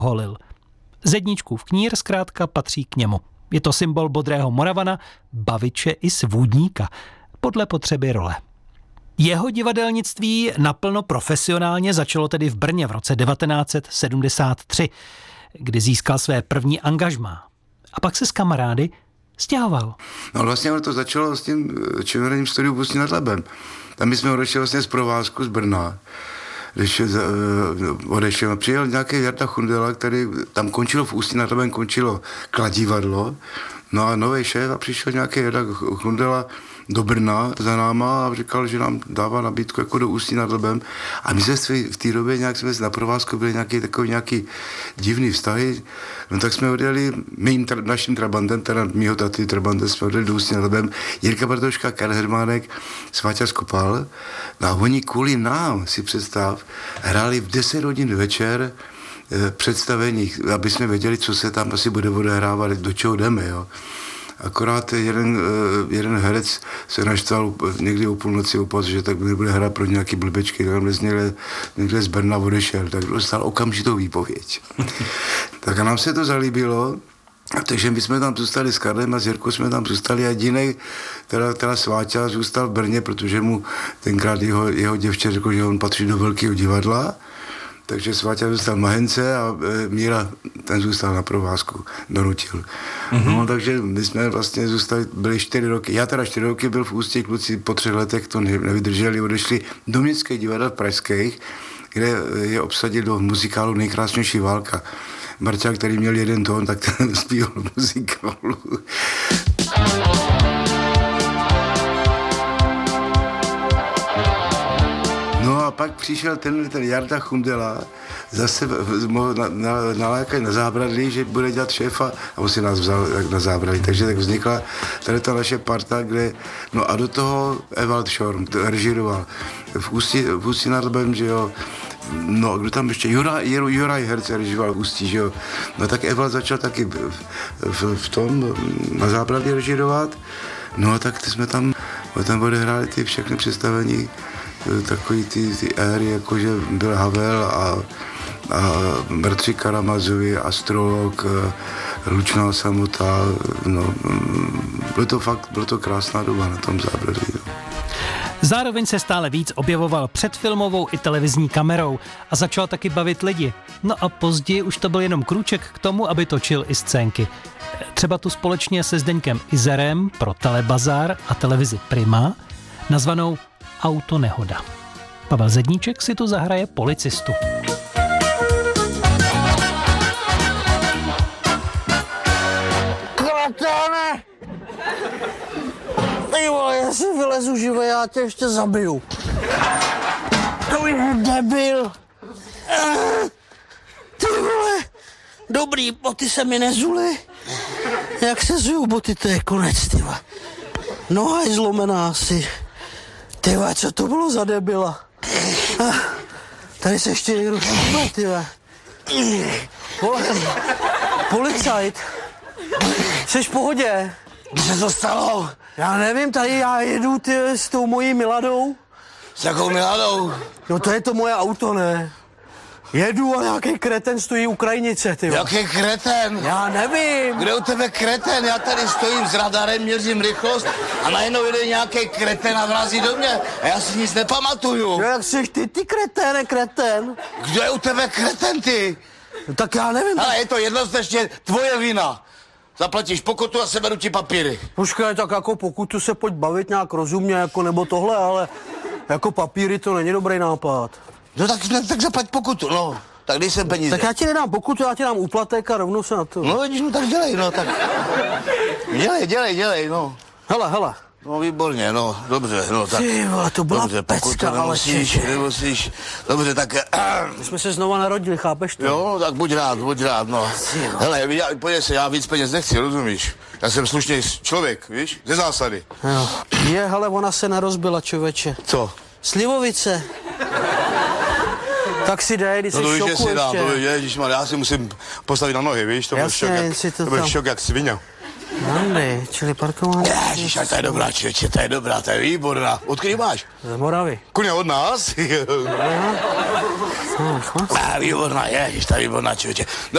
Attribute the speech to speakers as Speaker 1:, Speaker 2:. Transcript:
Speaker 1: holil. Zedníčkův knír zkrátka patří k němu. Je to symbol bodrého Moravana, baviče i svůdníka, podle potřeby role. Jeho divadelnictví naplno profesionálně začalo tedy v Brně v roce 1973, kdy získal své první angažmá. A pak se s kamarády stěhoval.
Speaker 2: No vlastně to začalo s tím Činoherním studiu v Ústí nad Labem. Tam my jsme odešli vlastně z provázku z Brna. Když odešel, přijel nějaký Jarda Chundela, který tam končilo v Ústí nad Labem, končilo Kladivadlo. No a nový šéf a přišel nějaký Jarda Chundela do Brna za náma a říkal, že nám dává nabídku jako do Ústí nad Labem. A my jsme v té době nějak jsme na provázku byli nějaký divný vztahy. No tak jsme odjeli naším trabantem, teda mýho taty trabantem, jsme odjeli do Ústí nad Labem. Jirka Bartoška, Karel Hermánek, Sváťa Skopal. No a oni kvůli nám, si představ, hráli v 10 hodin večer představení, aby jsme věděli, co se tam asi bude odehrávat, do čeho jdeme, jo. Akorát jeden herec se naštval někdy o půlnoci opas, že tak nebude hrát pro nějaký blbečky, tam někde z Brna odešel, tak dostal okamžitou výpověď. Tak a nám se to zalíbilo, takže my jsme tam zůstali s Karlem a s Jirkou jsme tam zůstali a jedinej, teda Sváťa zůstal v Brně, protože mu tenkrát jeho děvče řekl, že on patří do velkého divadla. Takže Sváťa zůstal v Mahence a Míra, ten zůstal na provázku, donutil. Mm-hmm. No, takže my jsme vlastně zůstali, byli 4 roky. Já teda 4 roky byl v Ústí, kluci po 3 letech to nevydrželi, odešli do Městských divadel pražských, kde je obsadil do muzikálu Nejkrásnější válka. Marťák, který měl 1 tón, tak ten zpíval muzikálu. No a pak přišel ten Jarda Chundela, zase nalákat na Zábradlí, že bude dělat šéfa a on si nás vzal na Zábradlí. Takže tak vznikla tady ta naše parta, kde, no a do toho Ewald Schorm režíroval v Ústí nad Labem, že jo. No, kdo tam ještě? Juraj Herc režíroval v Ústí, že jo. No tak Ewald začal taky v tom na Zábradlí režírovat. No a tak jsme tam odehráli ty všechny představení, takový ty éry, jakože byl Havel a Bratři Karamazovi, Astrolog, Lučná samota, no, bylo to krásná doba na tom Zábradlí. No.
Speaker 1: Zároveň se stále víc objevoval před filmovou i televizní kamerou a začal taky bavit lidi. No a později už to byl jenom krůček k tomu, aby točil i scénky. Třeba tu společně se Zdeňkem Izerem pro Telebazár a televizi Prima, nazvanou Autonehoda. Pavel Zedníček si tu zahraje policistu.
Speaker 3: Kratáne! Ty vole, já si vylezu živě, já tě ještě zabiju. To je debil. Ty vole, dobrý, boty se mi nezuly. Jak se zují boty, to je konec, ty vole. Noha je zlomená asi. Ty vole, co to bylo za debila? Tady se ještě někdo šupe, ty vole. Policajt. Jseš v pohodě?
Speaker 4: Kdy se to stalo?
Speaker 3: Já nevím, tady já jedu s tou mojí Miladou.
Speaker 4: S jakou Miladou?
Speaker 3: No to je to moje auto, ne? Jedu a nějaký kreten stojí u krajnice, ty.
Speaker 4: Jaký kreten?
Speaker 3: Já nevím.
Speaker 4: Kde u tebe kreten? Já tady stojím s radarem, měřím rychlost a najednou jde nějaký kreten a vrazí do mě a já si nic nepamatuju.
Speaker 3: No jak jsi ty kreténe, kreten?
Speaker 4: Kdo je u tebe kreten, ty?
Speaker 3: No, tak já nevím.
Speaker 4: Ale je to jednoznačně tvoje vina. Zaplatíš pokutu a seberu ti papíry.
Speaker 3: Počkej, tak jako pokutu se pojď bavit nějak rozumně, jako nebo tohle, ale jako papíry to není dobrý nápad.
Speaker 4: No tak zaplať pokutu, no. Tak dej sem peníze.
Speaker 3: Tak já ti nedám pokutu, já ti dám úplatek a rovnou se na to.
Speaker 4: No vidíš, no tak dělej, no tak. Dělej, no.
Speaker 3: Hele.
Speaker 4: No výborně, no, dobře, no tak.
Speaker 3: Ty vole, to byla
Speaker 4: dobře,
Speaker 3: pecka, ale
Speaker 4: nemusíš. Dobře, tak.
Speaker 3: My jsme se znova narodili, chápeš to?
Speaker 4: Jo, tak buď rád, no. Hele, pojď se, já víc peněz nechci, rozumíš? Já jsem slušný člověk, víš, ze zásady.
Speaker 3: Jo. Hele, ona se nerozbila, člověče.
Speaker 4: Co?
Speaker 3: Slivovice. Tak si dej, když jsi v šoku ještě.
Speaker 4: No to ježišmarja, já si musím postavit na nohy, víš, to byl šok jak svině.
Speaker 3: Jandy, čili parkování.
Speaker 4: Ježiš, to je dobrá, člověče, to je výborná. Odkud máš?
Speaker 3: Z Moravy.
Speaker 4: Kurňa od nás?
Speaker 3: No,
Speaker 4: Výborná, ježiš, ta výborná, člověče. No